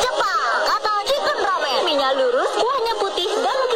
Jepang atau chicken ramen. Minyak lurus, kuahnya putih dan